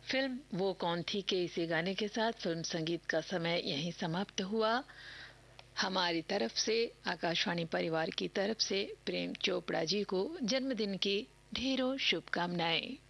Film वो कौन थी के इसी गाने के साथ फिल्म संगीत का समय यहीं समाप्त हुआ। हमारी तरफ से, आकाशवाणी परिवार की तरफ से प्रेम चोपड़ा जी को जन्मदिन की ढेरों शुभकामनाएं।